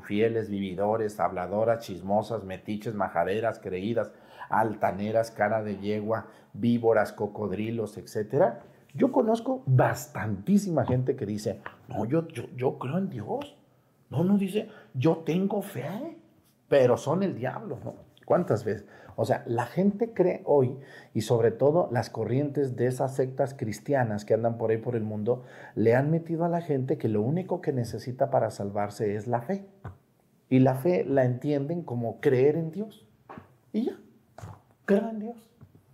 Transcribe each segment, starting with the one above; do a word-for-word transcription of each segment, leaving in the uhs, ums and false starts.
infieles, vividores, habladoras, chismosas, metiches, majaderas, creídas, altaneras, cara de yegua, víboras, cocodrilos, etcétera. Yo conozco bastantísima gente que dice, no, yo, yo, yo creo en Dios. No, no dice, yo tengo fe, pero son el diablo, ¿no? ¿Cuántas veces? O sea, la gente cree hoy, y sobre todo las corrientes de esas sectas cristianas que andan por ahí por el mundo, le han metido a la gente que lo único que necesita para salvarse es la fe. Y la fe la entienden como creer en Dios. Y ya, creo en Dios.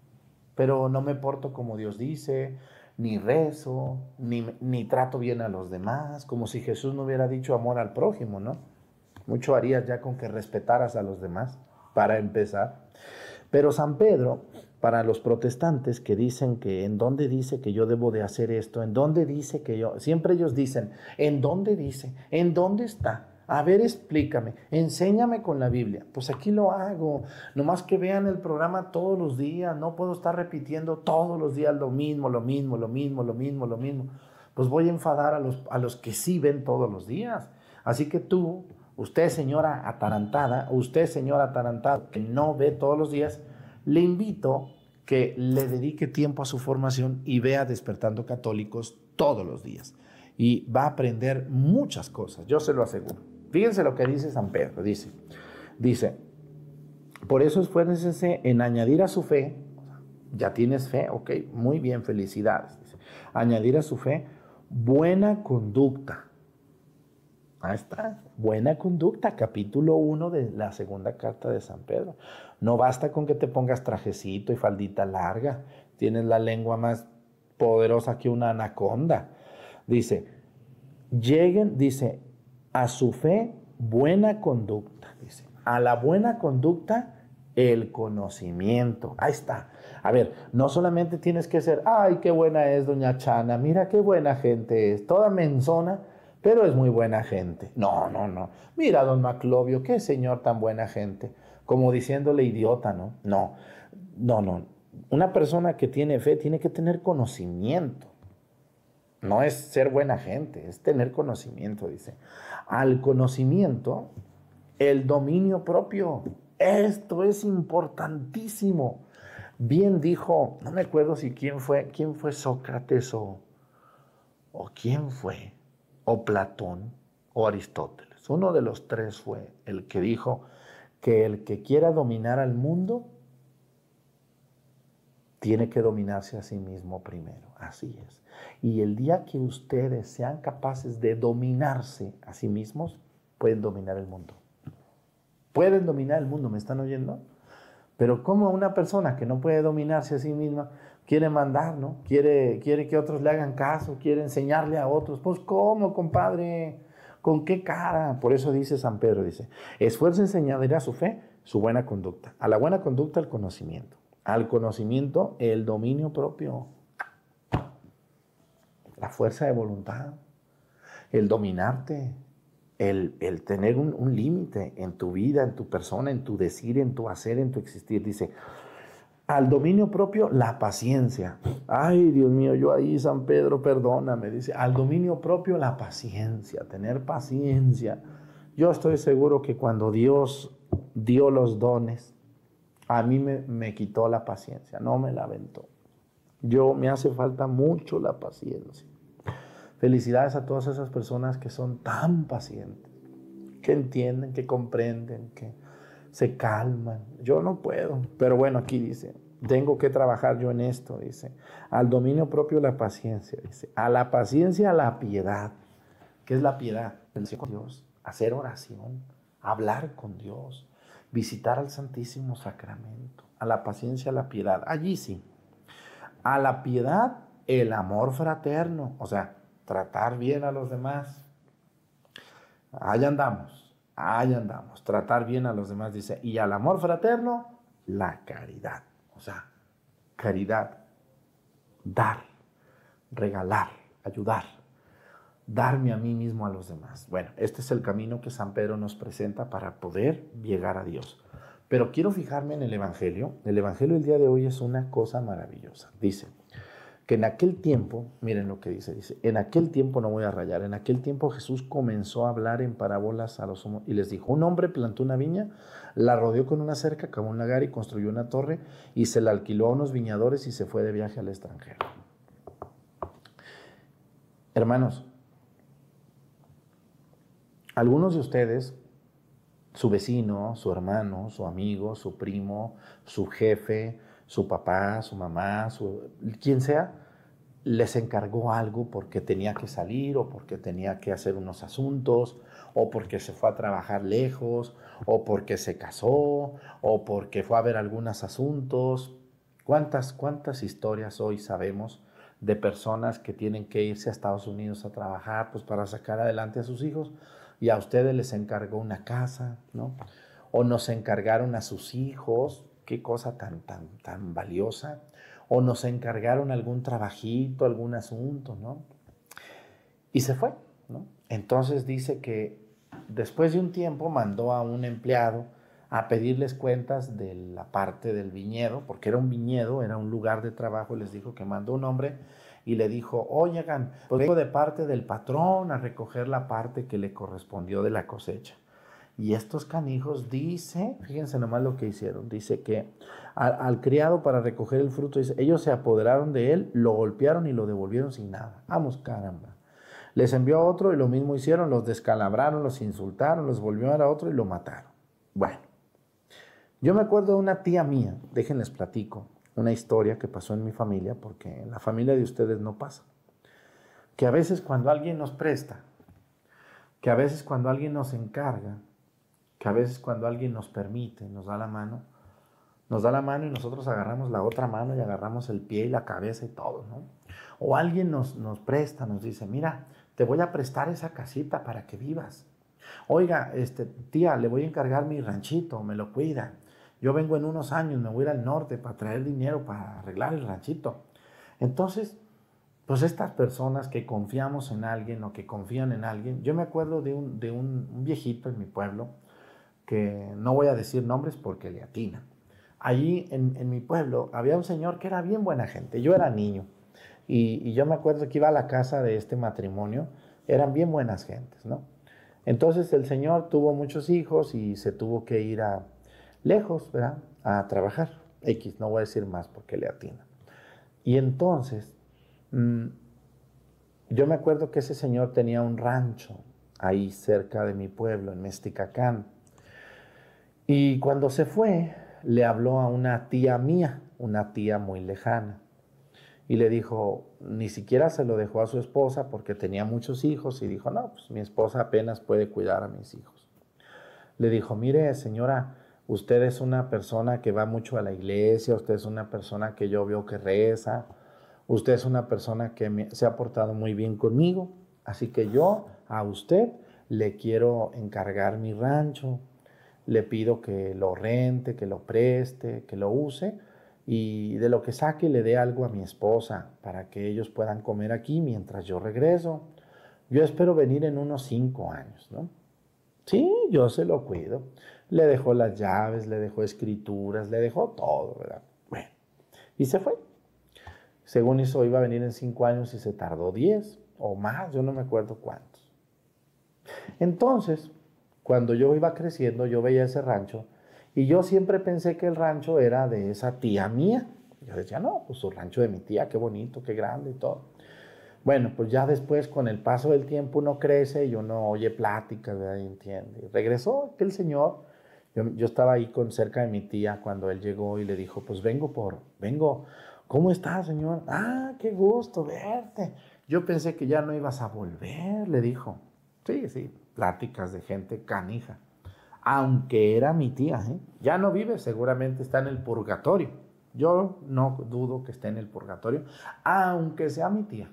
Pero no me porto como Dios dice, ni rezo, ni, ni trato bien a los demás, como si Jesús no hubiera dicho amor al prójimo, ¿no? Mucho harías ya con que respetaras a los demás, para empezar. Pero San Pedro, para los protestantes que dicen que en dónde dice que yo debo de hacer esto, en dónde dice que yo, siempre ellos dicen, ¿en dónde dice? ¿En dónde está? A ver, explícame, enséñame con la Biblia. Pues aquí lo hago, nomás que vean el programa todos los días, no puedo estar repitiendo todos los días lo mismo, lo mismo, lo mismo, lo mismo, lo mismo. Pues voy a enfadar a los, a los que sí ven todos los días. Así que tú, usted señora atarantada, usted señora atarantado que no ve todos los días, le invito que le dedique tiempo a su formación y vea Despertando Católicos todos los días. Y va a aprender muchas cosas, yo se lo aseguro. Fíjense lo que dice San Pedro, dice, dice, por eso esfuércense en añadir a su fe, ya tienes fe, ok, muy bien, felicidades. Dice, añadir a su fe buena conducta. Ahí está, buena conducta, capítulo uno de la segunda carta de San Pedro. No basta con que te pongas trajecito y faldita larga, tienes la lengua más poderosa que una anaconda. Dice, lleguen, dice, a su fe, buena conducta. Dice, a la buena conducta, el conocimiento. Ahí está. A ver, no solamente tienes que ser, ay, qué buena es doña Chana, mira qué buena gente es, toda menzona, pero es muy buena gente. No, no, no. Mira, don Maclovio, qué señor tan buena gente. Como diciéndole idiota, ¿no? No, no, no. Una persona que tiene fe tiene que tener conocimiento. No es ser buena gente, es tener conocimiento, dice. Al conocimiento, el dominio propio. Esto es importantísimo. Bien dijo, no me acuerdo si quién fue, quién fue Sócrates o, o quién fue, o Platón o Aristóteles. Uno de los tres fue el que dijo que el que quiera dominar al mundo tiene que dominarse a sí mismo primero. Así es. Y el día que ustedes sean capaces de dominarse a sí mismos, pueden dominar el mundo. Pueden dominar el mundo, ¿me están oyendo? Pero como una persona que no puede dominarse a sí misma quiere mandar, ¿no? Quiere, quiere que otros le hagan caso, quiere enseñarle a otros. Pues, ¿cómo, compadre? ¿Con qué cara? Por eso dice San Pedro, dice, esfuércense en añadir a su fe su buena conducta. A la buena conducta, el conocimiento. Al conocimiento, el dominio propio. La fuerza de voluntad. El dominarte. El, el tener un, un límite en tu vida, en tu persona, en tu decir, en tu hacer, en tu existir. Dice, al dominio propio, la paciencia. Ay, Dios mío, yo ahí, San Pedro, perdóname. Dice, al dominio propio, la paciencia, tener paciencia. Yo estoy seguro que cuando Dios dio los dones, a mí me, me quitó la paciencia, no me la aventó. Yo, me hace falta mucho la paciencia. Felicidades a todas esas personas que son tan pacientes, que entienden, que comprenden, que se calman. Yo no puedo, pero bueno, aquí dice, tengo que trabajar yo en esto, dice. Al dominio propio la paciencia, dice. A la paciencia la piedad. ¿Qué es la piedad? Relación con Dios, hacer oración, hablar con Dios, visitar al Santísimo Sacramento. A la paciencia la piedad, allí sí. A la piedad el amor fraterno, o sea, tratar bien a los demás. Ahí andamos, ahí andamos, tratar bien a los demás, dice. Y al amor fraterno, la caridad. O sea, caridad, dar, regalar, ayudar, darme a mí mismo a los demás. Bueno, este es el camino que San Pedro nos presenta para poder llegar a Dios. Pero quiero fijarme en el Evangelio. El Evangelio del día de hoy es una cosa maravillosa. Dice que en aquel tiempo, miren lo que dice, dice, en aquel tiempo, no voy a rayar, en aquel tiempo Jesús comenzó a hablar en parábolas a los hombres y les dijo, un hombre plantó una viña, la rodeó con una cerca, cavó un lagar y construyó una torre y se la alquiló a unos viñadores y se fue de viaje al extranjero. Hermanos, algunos de ustedes, su vecino, su hermano, su amigo, su primo, su jefe, su papá, su mamá, su, quien sea, les encargó algo porque tenía que salir o porque tenía que hacer unos asuntos o porque se fue a trabajar lejos o porque se casó o porque fue a ver algunos asuntos. ¿Cuántas, cuántas historias hoy sabemos de personas que tienen que irse a Estados Unidos a trabajar pues para sacar adelante a sus hijos y a ustedes les encargó una casa, ¿no? O nos encargaron a sus hijos, qué cosa tan, tan, tan valiosa, o nos encargaron algún trabajito, algún asunto, ¿no? Y se fue, ¿no? Entonces dice que después de un tiempo mandó a un empleado a pedirles cuentas de la parte del viñedo, porque era un viñedo, era un lugar de trabajo, y les dijo que mandó un hombre y le dijo, oigan, pues vengo de parte del patrón a recoger la parte que le correspondió de la cosecha. Y estos canijos, dice, fíjense nomás lo que hicieron, dice que al, al criado para recoger el fruto, dice, ellos se apoderaron de él, lo golpearon y lo devolvieron sin nada. Vamos, caramba. Les envió a otro y lo mismo hicieron, los descalabraron, los insultaron, los volvieron a otro y lo mataron. Bueno, yo me acuerdo de una tía mía, déjenles platico, una historia que pasó en mi familia, porque en la familia de ustedes no pasa. Que a veces cuando alguien nos presta, que a veces cuando alguien nos encarga, que a veces cuando alguien nos permite, nos da la mano, nos da la mano y nosotros agarramos la otra mano y agarramos el pie y la cabeza y todo, ¿no? O alguien nos, nos presta, nos dice, mira, te voy a prestar esa casita para que vivas. Oiga, este, tía, le voy a encargar mi ranchito, me lo cuida. Yo vengo en unos años, me voy a ir al norte para traer dinero para arreglar el ranchito. Entonces, pues estas personas que confiamos en alguien o que confían en alguien, yo me acuerdo de un, de un, un viejito en mi pueblo, que no voy a decir nombres porque le atina. Allí en, en mi pueblo había un señor que era bien buena gente. Yo era niño y, y yo me acuerdo que iba a la casa de este matrimonio. Eran bien buenas gentes, ¿no? Entonces el señor tuvo muchos hijos y se tuvo que ir a lejos, ¿verdad? A trabajar. X, no voy a decir más porque le atina. Y entonces mmm, yo me acuerdo que ese señor tenía un rancho ahí cerca de mi pueblo, en Mesticacán. Y cuando se fue, le habló a una tía mía, una tía muy lejana. Y le dijo, ni siquiera se lo dejó a su esposa porque tenía muchos hijos. Y dijo, no, pues mi esposa apenas puede cuidar a mis hijos. Le dijo, mire, señora, usted es una persona que va mucho a la iglesia, usted es una persona que yo veo que reza, usted es una persona que me, se ha portado muy bien conmigo. Así que yo a usted le quiero encargar mi rancho. Le pido que lo rente, que lo preste, que lo use y de lo que saque le dé algo a mi esposa para que ellos puedan comer aquí mientras yo regreso. Yo espero venir en unos cinco años, ¿no? Sí, yo se lo cuido. Le dejó las llaves, le dejó escrituras, le dejó todo, ¿verdad? Bueno, y se fue. Según eso iba a venir en cinco años y se tardó diez o más, yo no me acuerdo cuántos. Entonces, cuando yo iba creciendo, yo veía ese rancho y yo siempre pensé que el rancho era de esa tía mía. Yo decía, no, pues su rancho de mi tía, qué bonito, qué grande y todo. Bueno, pues ya después, con el paso del tiempo, uno crece y uno oye pláticas, ¿verdad? Y entiende. Y regresó aquel señor. Yo, yo estaba ahí con, cerca de mi tía cuando él llegó y le dijo, pues vengo por, vengo, ¿cómo está, señor? Ah, qué gusto verte. Yo pensé que ya no ibas a volver, le dijo. Sí, sí, pláticas de gente canija. Aunque era mi tía, ¿eh? Ya no vive, seguramente está en el purgatorio. Yo no dudo que esté en el purgatorio, aunque sea mi tía.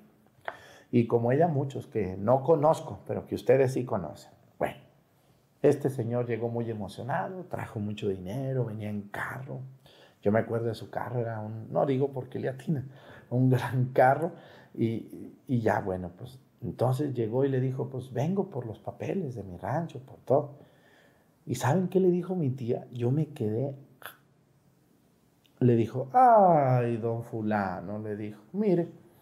Y como ella, muchos que no conozco, pero que ustedes sí conocen. Bueno, este señor llegó muy emocionado, trajo mucho dinero, venía en carro. Yo me acuerdo de su carro, era un, no digo porque le atina, un gran carro. Y, y ya, bueno, pues entonces llegó y le dijo, pues vengo por los papeles de mi rancho, por todo. ¿Y saben qué le dijo mi tía? Yo me quedé, le dijo, ay, don fulano, le dijo, mire,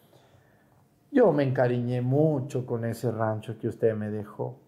Yo me encariñé mucho con ese rancho que usted me dejó.